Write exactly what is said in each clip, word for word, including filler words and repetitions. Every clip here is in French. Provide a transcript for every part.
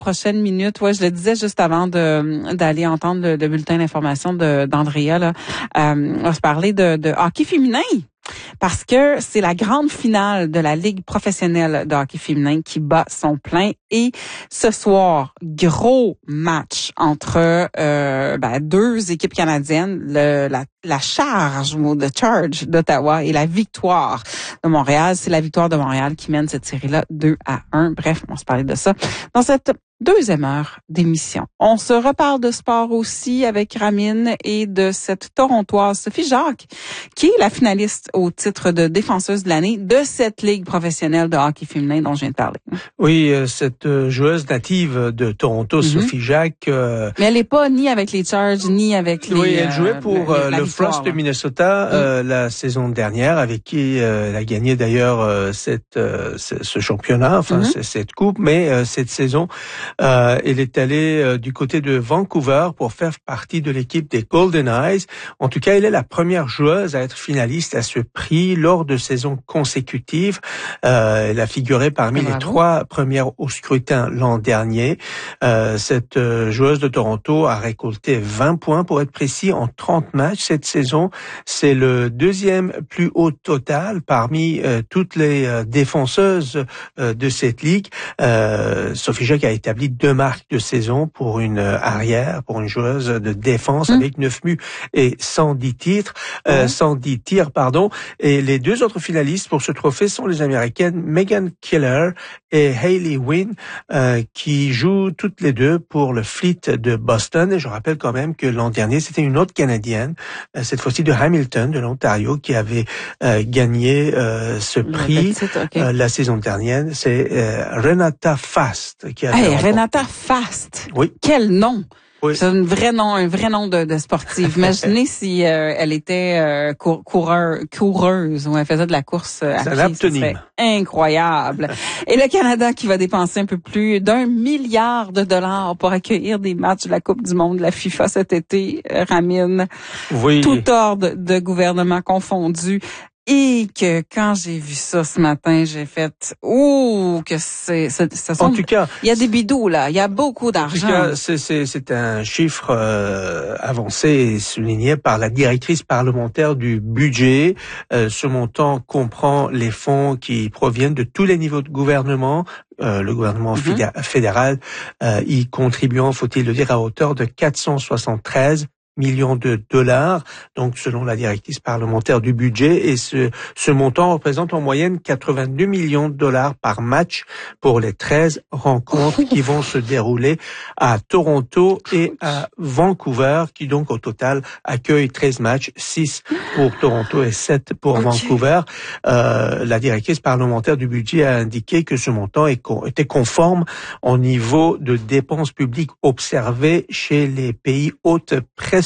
prochaines minutes. Ouais, je le disais juste avant de d'aller entendre le, le bulletin d'information de d'Andrea là. Euh, on va se parler de, de hockey féminin. Parce que c'est la grande finale de la Ligue professionnelle de hockey féminin qui bat son plein. Et ce soir, gros match entre euh, ben, deux équipes canadiennes, le, la, la charge ou the charge d'Ottawa et la victoire de Montréal. C'est la victoire de Montréal qui mène cette série-là deux à un. Bref, on va se parler de ça dans cette deuxième heure d'émission. On se reparle de sport aussi avec Ramine et de cette Torontoise Sophie Jacques, qui est la finaliste au titre de défenseuse de l'année de cette ligue professionnelle de hockey féminin dont je viens de parler. Oui, cette joueuse native de Toronto, mm-hmm. Sophie Jacques. Euh... Mais elle n'est pas ni avec les Charges, ni avec les... Oui, elle jouait pour euh, le, le Frost de là. Minnesota mm. euh, la saison dernière, avec qui euh, elle a gagné d'ailleurs euh, cette, euh, ce championnat, enfin mm-hmm. cette coupe, mais euh, cette saison... Euh, elle est allée euh, du côté de Vancouver pour faire partie de l'équipe des Golden Eyes. En tout cas, elle est la première joueuse à être finaliste à ce prix lors de saisons consécutives. Euh, elle a figuré parmi Bravo. les trois premières au scrutin l'an dernier. Euh, cette euh, joueuse de Toronto a récolté vingt points pour être précis en trente matchs cette saison. C'est le deuxième plus haut total parmi euh, toutes les euh, défenseuses euh, de cette ligue. Euh, Sophie Jacques a établi deux marque de saison pour une arrière, pour une joueuse de défense mmh. avec neuf buts et cent dix titres, euh, mmh. cent dix tirs, pardon. Et les deux autres finalistes pour ce trophée sont les Américaines Megan Keller et Hayley Wynn, euh, qui jouent toutes les deux pour le Fleet de Boston. Et je rappelle quand même que l'an dernier, c'était une autre Canadienne, euh, cette fois-ci de Hamilton, de l'Ontario, qui avait euh, gagné euh, ce prix titre, okay. euh, la saison dernière. C'est euh, Renata Fast qui a hey, Renata Fast. Oui. Quel nom! Oui. C'est un vrai nom, un vrai nom de, de sportive. Imaginez si euh, elle était euh, cour, coureur, coureuse ou elle faisait de la course à pied. Ça serait incroyable. Et le Canada qui va dépenser un peu plus d'un milliard de dollars pour accueillir des matchs de la Coupe du monde de la FIFA cet été, Ramine. Oui. Tout ordre de gouvernement confondu. Et que quand j'ai vu ça ce matin, j'ai fait ouh que c'est c'est ça en tout cas, il y a des bidous là, il y a beaucoup d'argent. En tout cas, c'est c'est c'est un chiffre euh, avancé et souligné par la directrice parlementaire du budget. Euh, ce montant comprend les fonds qui proviennent de tous les niveaux de gouvernement. Euh, le gouvernement mm-hmm. fédéral euh, y contribuant, faut-il le dire, à hauteur de quatre cent soixante-treize millions de dollars, donc selon la directrice parlementaire du budget, et ce, ce montant représente en moyenne quatre-vingt-deux millions de dollars par match pour les treize rencontres qui vont se dérouler à Toronto et à Vancouver, qui donc au total accueillent treize matchs, six pour Toronto et sept pour okay. Vancouver. Euh, la directrice parlementaire du budget a indiqué que ce montant est, était conforme au niveau de dépenses publiques observé chez les pays hôtes précédents.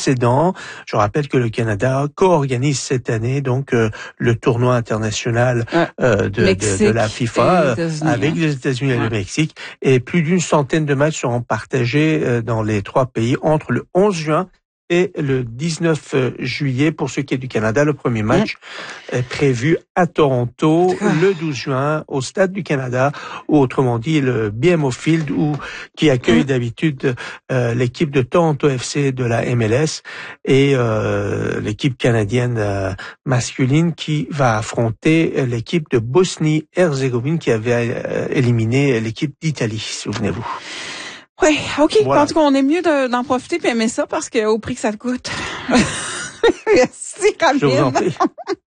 Je rappelle que le Canada co-organise cette année donc euh, le tournoi international euh, de, de, de la FIFA euh, avec les États-Unis et ouais. le Mexique, et plus d'une centaine de matchs seront partagés euh, dans les trois pays entre le onze juin et le dix-neuf juillet. Pour ce qui est du Canada, le premier match ouais. est prévu à Toronto le douze juin au Stade du Canada, ou autrement dit le B M O Field, où qui accueille ouais. d'habitude euh, l'équipe de Toronto F C de la M L S et euh, l'équipe canadienne euh, masculine qui va affronter l'équipe de Bosnie-Herzégovine qui avait euh, éliminé l'équipe d'Italie, souvenez-vous. Oui, OK. Voilà. En tout cas, on est mieux de, d'en profiter et aimer ça parce que au prix que ça te coûte. Merci, Camille. Je vous en prie.